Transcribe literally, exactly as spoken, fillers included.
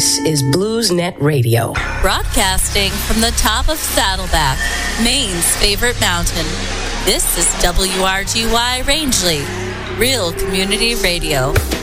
This is BluesNet Radio. Broadcasting from the top of Saddleback, Maine's favorite mountain. This is W R G Y Rangeley, Real Community Radio.